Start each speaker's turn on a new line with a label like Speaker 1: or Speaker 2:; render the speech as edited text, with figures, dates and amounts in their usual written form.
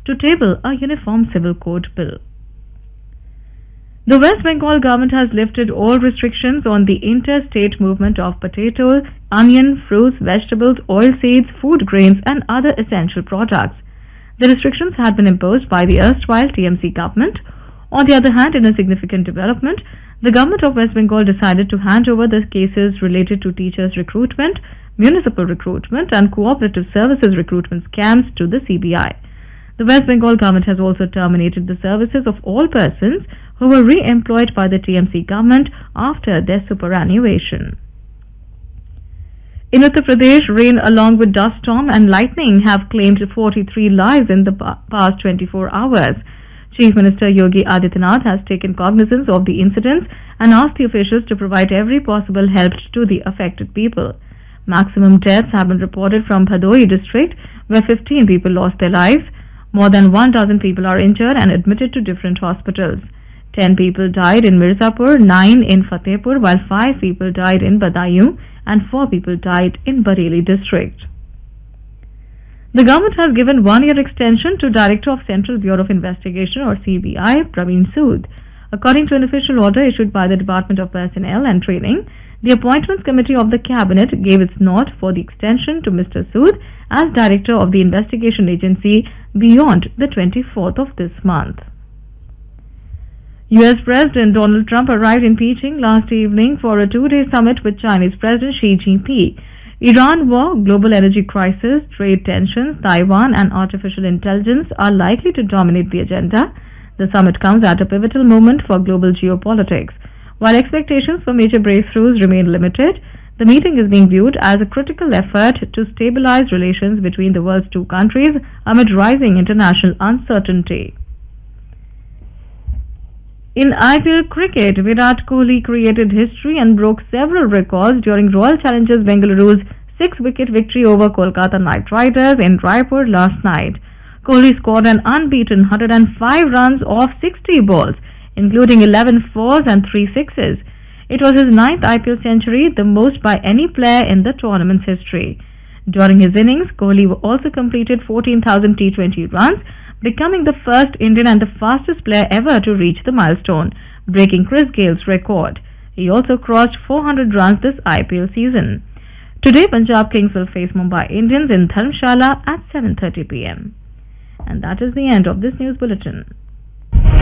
Speaker 1: to table a uniform civil code bill. The West Bengal government has lifted all restrictions on the interstate movement of potatoes, onion, fruits, vegetables, oilseeds, food grains and other essential products. The restrictions had been imposed by the erstwhile TMC government. On the other hand, in a significant development, the government of West Bengal decided to hand over the cases related to teachers' recruitment, municipal recruitment and cooperative services recruitment scams to the CBI. The West Bengal government has also terminated the services of all persons who were re-employed by the TMC government after their superannuation. In Uttar Pradesh, rain along with dust storm and lightning have claimed 43 lives in the past 24 hours. Chief Minister Yogi Adityanath has taken cognizance of the incidents and asked the officials to provide every possible help to the affected people. Maximum deaths have been reported from Bhadoi district, where 15 people lost their lives. More than 1,000 people are injured and admitted to different hospitals. 10 people died in Mirzapur, 9 in Fatehpur, while 5 people died in Badaयूं and 4 people died in Bareilly district. The government has given 1-year extension to Director of Central Bureau of Investigation or CBI, Praveen Sood. According to an official order issued by the Department of Personnel and Training, the Appointments Committee of the Cabinet gave its nod for the extension to Mr. Sood as Director of the Investigation Agency beyond the 24th of this month. U.S. President Donald Trump arrived in Beijing last evening for a 2-day summit with Chinese President Xi Jinping. Iran war, global energy crisis, trade tensions, Taiwan and artificial intelligence are likely to dominate the agenda. The summit comes at a pivotal moment for global geopolitics. While expectations for major breakthroughs remain limited, the meeting is being viewed as a critical effort to stabilize relations between the world's two countries amid rising international uncertainty. In IPL cricket, Virat Kohli created history and broke several records during Royal Challengers Bengaluru's 6-wicket victory over Kolkata Knight Riders in Raipur last night. Kohli scored an unbeaten 105 runs off 60 balls, including 11 fours and 3 sixes. It was his 9th IPL century, the most by any player in the tournament's history. During his innings, Kohli also completed 14,000 T20 runs, becoming the first Indian and the fastest player ever to reach the milestone, breaking Chris Gale's record. He also crossed 400 runs this IPL season. Today, Punjab Kings will face Mumbai Indians in Dharamshala at 7:30 p.m. And that is the end of this news bulletin.